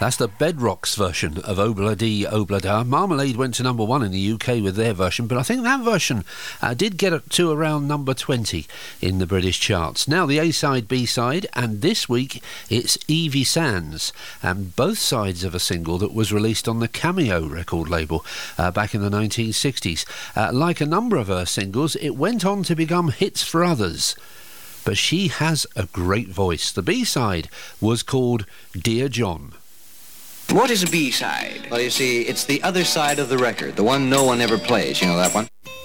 That's the Bedrocks version of Obla Di Obla Da. Marmalade went to number 1 in the UK with their version, but I think that version did get up to around number 20 in the British charts. Now the A-side, B-side, and this week it's Evie Sands, and both sides of a single that was released on the Cameo record label back in the 1960s. Like a number of her singles, it went on to become hits for others. But she has a great voice. The B-side was called Dear John. What is a B-side? Well, you see, it's the other side of the record, the one no one ever plays. You know that one?